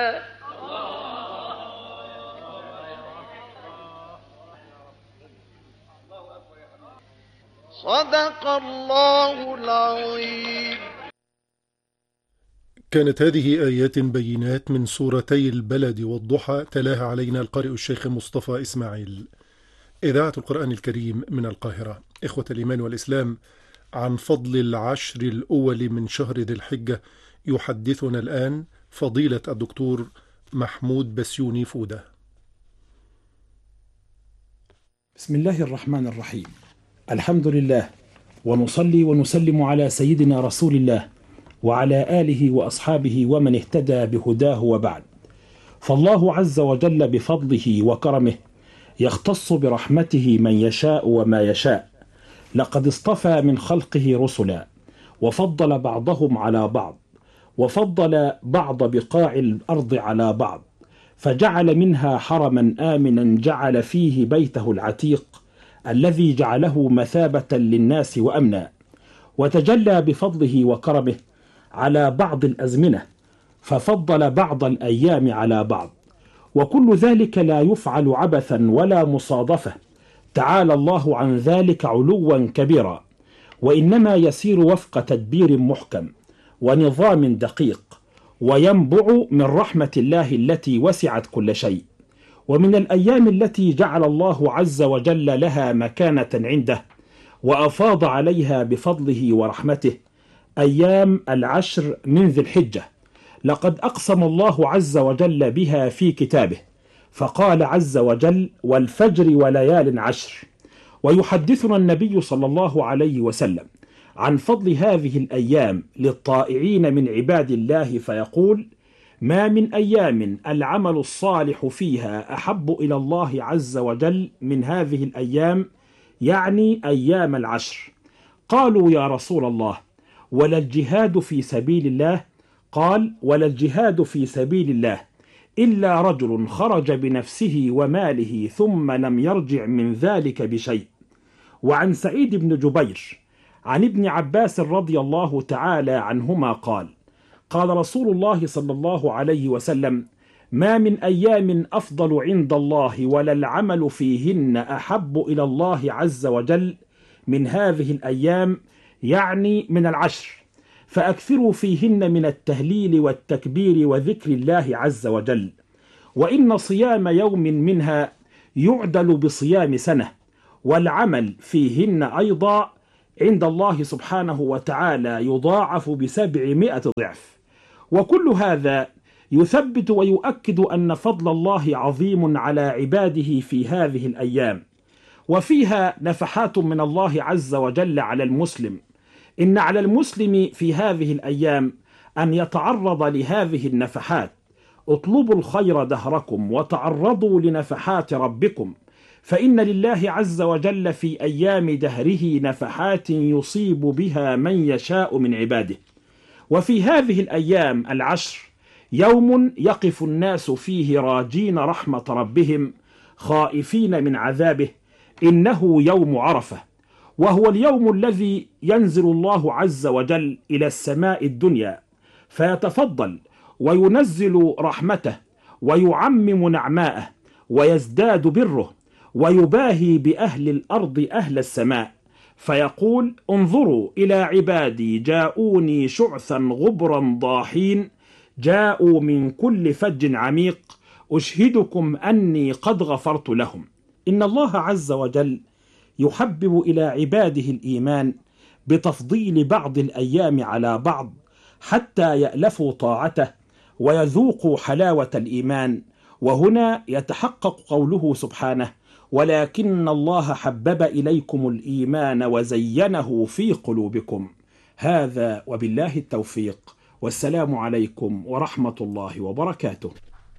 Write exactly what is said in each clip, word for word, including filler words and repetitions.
صدق الله العظيم. كانت هذه آيات بينات من سورتي البلد والضحى، تلاها علينا القارئ الشيخ مصطفى إسماعيل. إذاعة القرآن الكريم من القاهرة. إخوة الإيمان والإسلام، عن فضل العشر الأول من شهر ذي الحجة يحدثنا الآن فضيلة الدكتور محمود بسيوني فودة. بسم الله الرحمن الرحيم. الحمد لله، ونصلي ونسلم على سيدنا رسول الله وعلى آله وأصحابه ومن اهتدى بهداه، وبعد. فالله عز وجل بفضله وكرمه يختص برحمته من يشاء وما يشاء. لقد اصطفى من خلقه رسلا، وفضل بعضهم على بعض، وفضل بعض بقاع الأرض على بعض، فجعل منها حرما آمنا جعل فيه بيته العتيق الذي جعله مثابة للناس وأمنا. وتجلى بفضله وكرمه على بعض الأزمنة، ففضل بعض الأيام على بعض، وكل ذلك لا يفعل عبثا ولا مصادفة، تعالى الله عن ذلك علوا كبيرا، وإنما يسير وفق تدبير محكم ونظام دقيق، وينبع من رحمة الله التي وسعت كل شيء. ومن الأيام التي جعل الله عز وجل لها مكانة عنده وأفاض عليها بفضله ورحمته أيام العشر من ذي الحجة. لقد أقسم الله عز وجل بها في كتابه، فقال عز وجل: والفجر وليال عشر. ويحدثنا النبي صلى الله عليه وسلم عن فضل هذه الأيام للطائعين من عباد الله، فيقول: ما من أيام العمل الصالح فيها أحب إلى الله عز وجل من هذه الأيام، يعني أيام العشر. قالوا: يا رسول الله، ولا الجهاد في سبيل الله؟ قال: ولا الجهاد في سبيل الله إلا رجل خرج بنفسه وماله ثم لم يرجع من ذلك بشيء. وعن سعيد بن جبير عن ابن عباس رضي الله تعالى عنهما قال: قال رسول الله صلى الله عليه وسلم: ما من أيام أفضل عند الله ولا العمل فيهن أحب إلى الله عز وجل من هذه الأيام، يعني من العشر، فأكثروا فيهن من التهليل والتكبير وذكر الله عز وجل. وإن صيام يوم منها يعدل بصيام سنة، والعمل فيهن أيضا عند الله سبحانه وتعالى يضاعف بسبعمائة ضعف. وكل هذا يثبت ويؤكد أن فضل الله عظيم على عباده في هذه الأيام، وفيها نفحات من الله عز وجل على المسلم. إن على المسلم في هذه الأيام أن يتعرض لهذه النفحات. اطلبوا الخير دهركم وتعرضوا لنفحات ربكم، فإن لله عز وجل في أيام دهره نفحات يصيب بها من يشاء من عباده. وفي هذه الأيام العشر يوم يقف الناس فيه راجين رحمة ربهم خائفين من عذابه، إنه يوم عرفة، وهو اليوم الذي ينزل الله عز وجل إلى السماء الدنيا فيتفضل وينزل رحمته ويعمم نعماءه ويزداد بره ويباهي بأهل الأرض أهل السماء، فيقول: انظروا إلى عبادي جاءوني شعثا غبرا ضاحين، جاءوا من كل فج عميق، أشهدكم أني قد غفرت لهم. إن الله عز وجل يحبب إلى عباده الإيمان بتفضيل بعض الأيام على بعض حتى يألفوا طاعته ويذوقوا حلاوة الإيمان. وهنا يتحقق قوله سبحانه: ولكن الله حبب إليكم الإيمان وزينه في قلوبكم. هذا وبالله التوفيق، والسلام عليكم ورحمة الله وبركاته.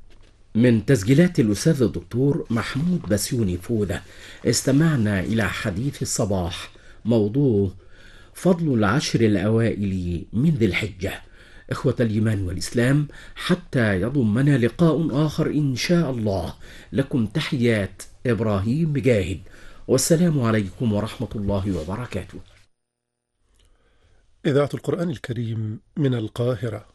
من تسجيلات الأستاذ الدكتور محمود بسيوني فودة استمعنا إلى حديث الصباح، موضوع فضل العشر الأوائل من ذي الحجة. إخوة الإيمان والإسلام، حتى يضمنا لقاء آخر إن شاء الله، لكم تحيات إبراهيم مجاهد، والسلام عليكم ورحمة الله وبركاته. إذاعة القرآن الكريم من القاهرة.